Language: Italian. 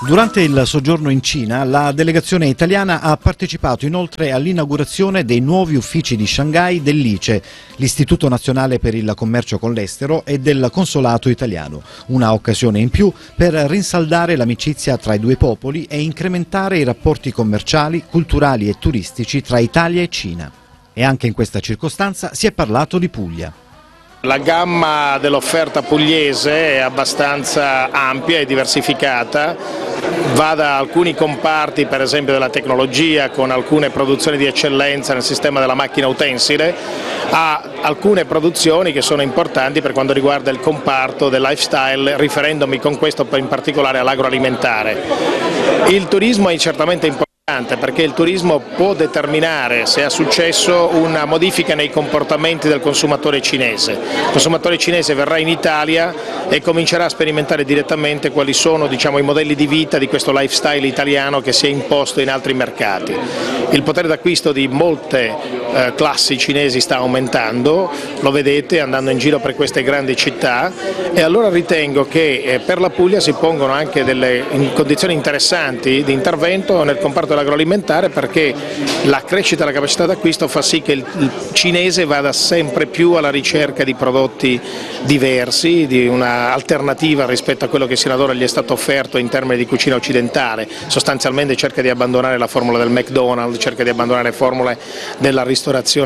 Durante il soggiorno in Cina, la delegazione italiana ha partecipato inoltre all'inaugurazione dei nuovi uffici di Shanghai dell'ICE, l'Istituto Nazionale per il Commercio con l'Estero, e del Consolato italiano. Una occasione in più per rinsaldare l'amicizia tra i due popoli e incrementare i rapporti commerciali, culturali e turistici tra Italia e Cina. E anche in questa circostanza si è parlato di Puglia. La gamma dell'offerta pugliese è abbastanza ampia e diversificata, va da alcuni comparti, per esempio della tecnologia, con alcune produzioni di eccellenza nel sistema della macchina utensile, a alcune produzioni che sono importanti per quanto riguarda il comparto del lifestyle, riferendomi con questo in particolare all'agroalimentare. Il turismo è certamente importante, perché il turismo può determinare, se ha successo, una modifica nei comportamenti del consumatore cinese. Il consumatore cinese verrà in Italia e comincerà a sperimentare direttamente quali sono, i modelli di vita di questo lifestyle italiano che si è imposto in altri mercati. Il potere d'acquisto di molte classi cinesi sta aumentando, lo vedete andando in giro per queste grandi città, e allora ritengo che per la Puglia si pongono anche delle condizioni interessanti di intervento nel comparto dell'agroalimentare, perché la crescita della capacità d'acquisto fa sì che il cinese vada sempre più alla ricerca di prodotti diversi, di un'alternativa rispetto a quello che sino ad ora gli è stato offerto in termini di cucina occidentale. Sostanzialmente cerca di abbandonare la formula del McDonald's, cerca di abbandonare formule della ristorazione